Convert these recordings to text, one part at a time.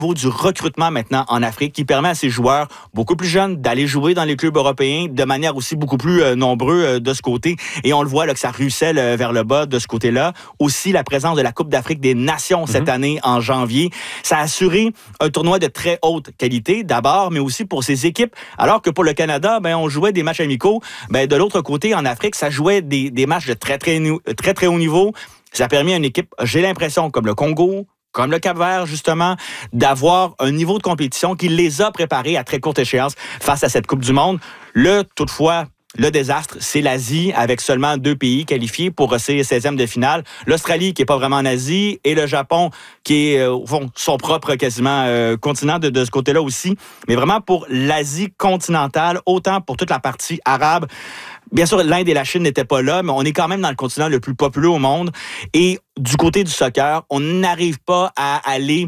niveau du recrutement maintenant en Afrique qui permet à ces joueurs beaucoup plus jeunes d'aller jouer dans les clubs européens de manière aussi beaucoup plus nombreux de ce côté. Et on le voit là, que ça ruisselle vers le bas de ce côté-là. Aussi, la présence de la Coupe d'Afrique des Nations cette année en janvier, ça a assuré un tournoi de très haute qualité d'abord, mais aussi pour ces équipes. Alors que pour le Canada, on jouait des matchs amicaux. De l'autre côté, en Afrique, ça jouait des matchs de très haut niveau. Ça a permis à une équipe, j'ai l'impression, comme le Congo, comme le Cap-Vert, justement, d'avoir un niveau de compétition qui les a préparés à très courte échéance face à cette Coupe du Monde. Toutefois, le désastre, c'est l'Asie, avec seulement 2 pays qualifiés pour ces 16e de finale. L'Australie, qui n'est pas vraiment en Asie, et le Japon, qui est son propre quasiment continent de ce côté-là aussi. Mais vraiment pour l'Asie continentale, autant pour toute la partie arabe. Bien sûr, l'Inde et la Chine n'étaient pas là, mais on est quand même dans le continent le plus populeux au monde. Et du côté du soccer, on n'arrive pas à aller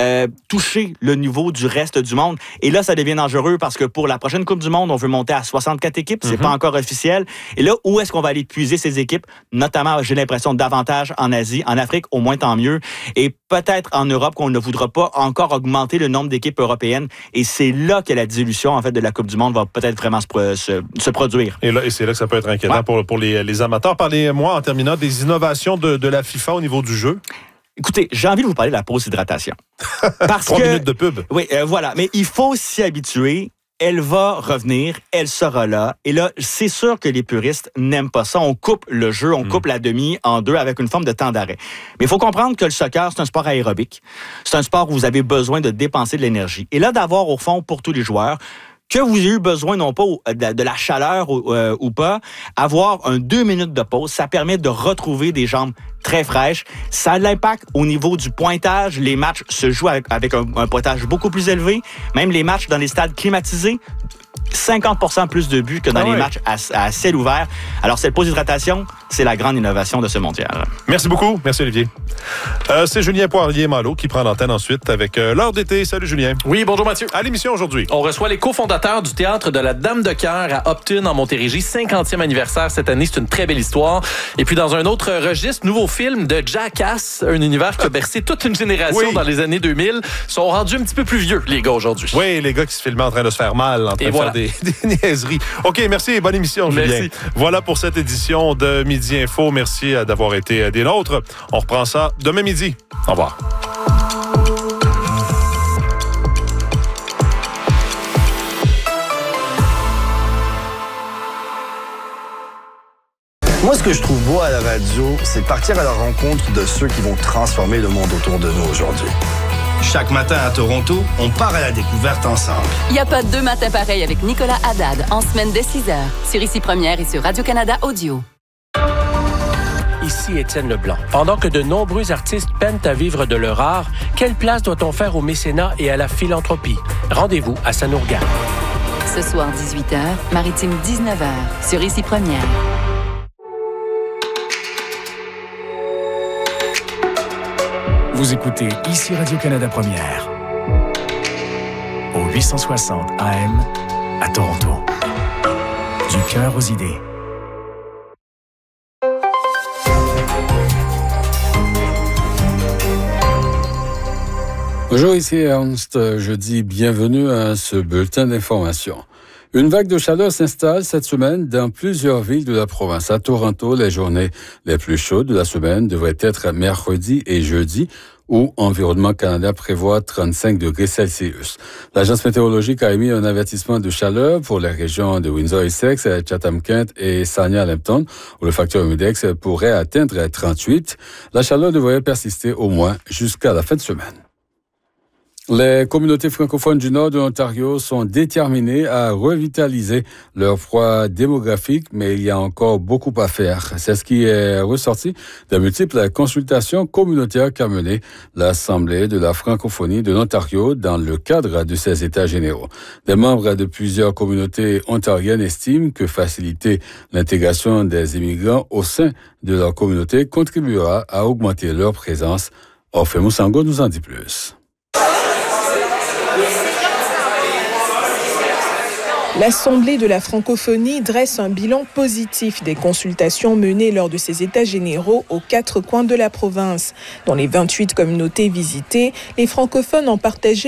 toucher le niveau du reste du monde. Et là, ça devient dangereux parce que pour la prochaine Coupe du Monde, on veut monter à 64 équipes. C'est pas encore officiel. Et là, où est-ce qu'on va aller puiser ces équipes? Notamment, j'ai l'impression, davantage en Asie. En Afrique, au moins, tant mieux. Et peut-être en Europe, qu'on ne voudra pas encore augmenter le nombre d'équipes européennes. Et c'est là que la dilution, en fait, de la Coupe du Monde va peut-être vraiment se produire. Et c'est là que ça peut être inquiétant pour les amateurs. Parlez-moi, en terminant, des innovations de la FIFA au niveau du jeu. Écoutez, j'ai envie de vous parler de la pause d'hydratation. Parce 3 minutes de pub. Oui, voilà. Mais il faut s'y habituer. Elle va revenir, elle sera là. Et là, c'est sûr que les puristes n'aiment pas ça. On coupe le jeu, on coupe la demi en 2 avec une forme de temps d'arrêt. Mais il faut comprendre que le soccer, c'est un sport aérobique. C'est un sport où vous avez besoin de dépenser de l'énergie. Et là, d'avoir, au fond, pour tous les joueurs, que vous ayez eu besoin, non pas de la chaleur ou pas, avoir 2 minutes de pause, ça permet de retrouver des jambes très fraîches. Ça a de l'impact au niveau du pointage. Les matchs se jouent avec un pointage beaucoup plus élevé. Même les matchs dans les stades climatisés, 50% plus de buts que dans les matchs à ciel ouvert. Alors, cette pause d'hydratation, c'est la grande innovation de ce mondial. Merci beaucoup. Merci, Olivier. C'est Julien Poirier-Malo qui prend l'antenne ensuite avec l'heure d'été. Salut, Julien. Oui, bonjour, Mathieu. À l'émission aujourd'hui, on reçoit les cofondateurs du Théâtre de la Dame de Cœur à Upton, en Montérégie. 50e anniversaire cette année. C'est une très belle histoire. Et puis, dans un autre registre, nouveau film de Jackass, un univers qui a bercé toute une génération dans les années 2000. Ils sont rendus un petit peu plus vieux, les gars, aujourd'hui. Oui, les gars qui se filmaient en train de se faire mal, en train de faire des niaiseries. OK, merci et bonne émission, Julien. Merci. Voilà pour cette édition de Midi Info. Merci d'avoir été des nôtres. On reprend ça demain midi. Au revoir. Moi, ce que je trouve beau à la radio, c'est partir à la rencontre de ceux qui vont transformer le monde autour de nous aujourd'hui. Chaque matin à Toronto, on part à la découverte ensemble. Il n'y a pas 2 matins pareils avec Nicolas Haddad, en semaine dès 6h, sur Ici Première et sur Radio-Canada Audio. Ici Étienne Leblanc. Pendant que de nombreux artistes peinent à vivre de leur art, quelle place doit-on faire au mécénat et à la philanthropie? Rendez-vous à Sanourga. Ce soir, 18h, Maritime 19h, sur Ici Première. Vous écoutez Ici Radio-Canada Première, au 860 AM à Toronto. Du cœur aux idées. Bonjour, ici Ernst. Je dis bienvenue à ce bulletin d'information. Une vague de chaleur s'installe cette semaine dans plusieurs villes de la province. À Toronto, les journées les plus chaudes de la semaine devraient être mercredi et jeudi, où Environnement Canada prévoit 35 degrés Celsius. L'Agence météorologique a émis un avertissement de chaleur pour les régions de Windsor-Essex, Chatham-Kent et Sarnia-Lambton, où le facteur humidex pourrait atteindre 38. La chaleur devrait persister au moins jusqu'à la fin de semaine. Les communautés francophones du nord de l'Ontario sont déterminées à revitaliser leur poids démographique, mais il y a encore beaucoup à faire. C'est ce qui est ressorti de multiples consultations communautaires qu'a mené l'Assemblée de la francophonie de l'Ontario dans le cadre de ses États généraux. Des membres de plusieurs communautés ontariennes estiment que faciliter l'intégration des immigrants au sein de leur communauté contribuera à augmenter leur présence. Orphée Moussango nous en dit plus. L'Assemblée de la francophonie dresse un bilan positif des consultations menées lors de ces États généraux aux 4 coins de la province. Dans les 28 communautés visitées, les francophones ont partagé